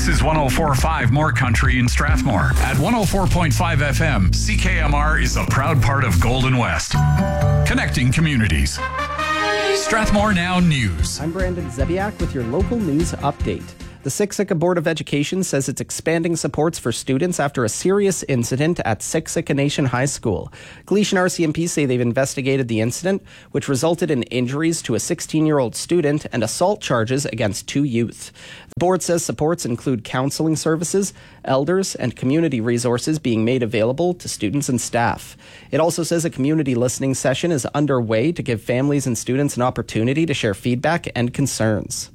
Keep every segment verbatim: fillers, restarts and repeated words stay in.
This is one oh four point five More Country in Strathmore. At one oh four point five F M, C K M R is a proud part of Golden West. Connecting communities. Strathmore Now News. I'm Brandon Zebiak with your local news update. The Siksika Board of Education says it's expanding supports for students after a serious incident at Siksika Nation High School. Gleason R C M P say they've investigated the incident, which resulted in injuries to a sixteen-year-old student and assault charges against two youth. The board says supports include counseling services, elders, and community resources being made available to students and staff. It also says a community listening session is underway to give families and students an opportunity to share feedback and concerns.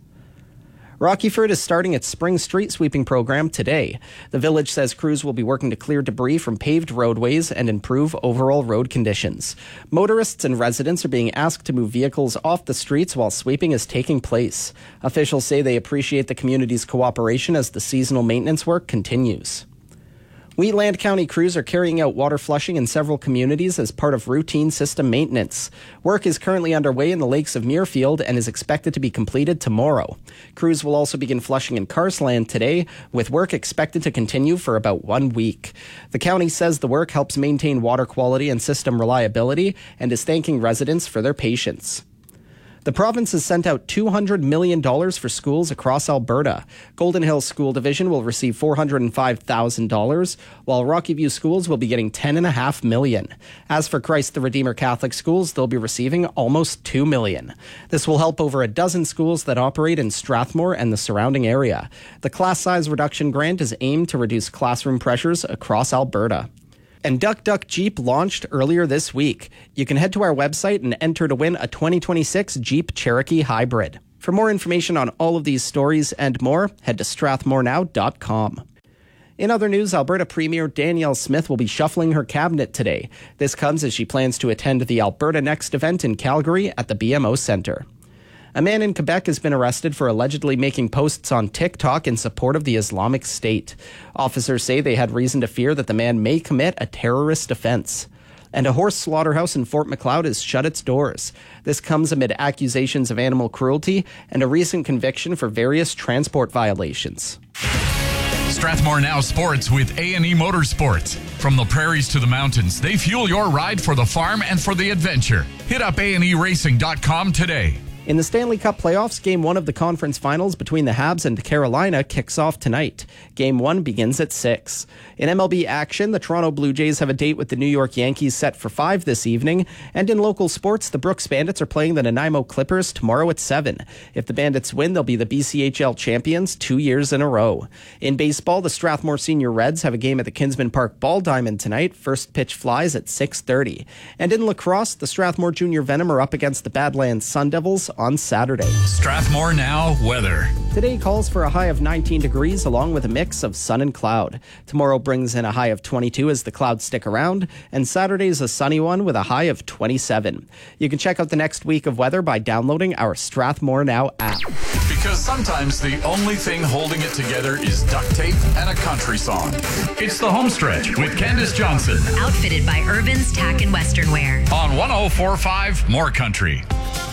Rockyford is starting its spring street sweeping program today. The village says crews will be working to clear debris from paved roadways and improve overall road conditions. Motorists and residents are being asked to move vehicles off the streets while sweeping is taking place. Officials say they appreciate the community's cooperation as the seasonal maintenance work continues. Wheatland County crews are carrying out water flushing in several communities as part of routine system maintenance. Work is currently underway in the lakes of Muirfield and is expected to be completed tomorrow. Crews will also begin flushing in Carsland today, with work expected to continue for about one week. The county says the work helps maintain water quality and system reliability and is thanking residents for their patience. The province has sent out two hundred million dollars for schools across Alberta. Golden Hills School Division will receive four hundred five thousand dollars, while Rocky View Schools will be getting ten point five million dollars. As for Christ the Redeemer Catholic Schools, they'll be receiving almost two million dollars. This will help over a dozen schools that operate in Strathmore and the surrounding area. The class size reduction grant is aimed to reduce classroom pressures across Alberta. And Duck Duck Jeep launched earlier this week. You can head to our website and enter to win a twenty twenty-six Jeep Cherokee Hybrid. For more information on all of these stories and more, head to strathmore now dot com. In other news, Alberta Premier Danielle Smith will be shuffling her cabinet today. This comes as she plans to attend the Alberta Next event in Calgary at the B M O Centre. A man in Quebec has been arrested for allegedly making posts on TikTok in support of the Islamic State. Officers say they had reason to fear that the man may commit a terrorist offense. And a horse slaughterhouse in Fort Macleod has shut its doors. This comes amid accusations of animal cruelty and a recent conviction for various transport violations. Strathmore Now Sports with A and E Motorsports. From the prairies to the mountains, they fuel your ride for the farm and for the adventure. Hit up A and E racing dot com today. In the Stanley Cup playoffs, Game one of the conference finals between the Habs and Carolina kicks off tonight. Game one begins at six. In M L B action, the Toronto Blue Jays have a date with the New York Yankees set for five this evening. And in local sports, the Brooks Bandits are playing the Nanaimo Clippers tomorrow at seven. If the Bandits win, they'll be the B C H L champions two years in a row. In baseball, the Strathmore Senior Reds have a game at the Kinsman Park Ball Diamond tonight. First pitch flies at six thirty. And in lacrosse, the Strathmore Junior Venom are up against the Badlands Sun Devils on Saturday. Strathmore Now weather. Today calls for a high of nineteen degrees along with a mix of sun and cloud. Tomorrow brings in a high of twenty-two as the clouds stick around, and Saturday's a sunny one with a high of twenty-seven. You can check out the next week of weather by downloading our Strathmore Now app. Because sometimes the only thing holding it together is duct tape and a country song. It's the Homestretch with Candace Johnson. Outfitted by Irvin's Tack and Western Wear. On one oh four point five More Country.